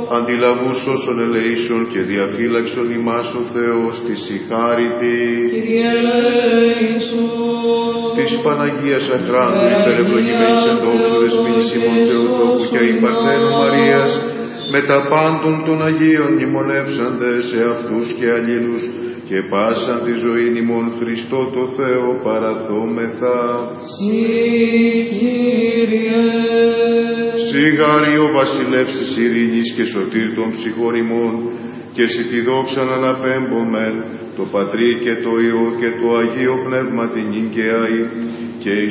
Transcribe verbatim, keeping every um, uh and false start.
αντιλαβούς όσων ελεήσεων και διαφύλαξον ημάς ο Θεός της η χάριτη. Κύριε ελέησον. Της Παναγίας Αχράντου υπερευλογημένης εν δόξου δεσποινής ημών Θεοτόκου και η Παρθένου Μαρίας, με τα πάντων των Αγίων μνημονεύσαντες σε αυτούς και αλλήλους, και πάσαν τη ζωή ημών Χριστό το Θεό παραδόμεθα. Συ, Κύριε. Σιγάρι ο βασιλεύς της ειρήνης και σωτήρ των ψυχών ημών, και σοι τη δόξαν αναπέμπομεν, το Πατρί και το Υιό και το Αγίο Πνεύμα την νυν και αεί, και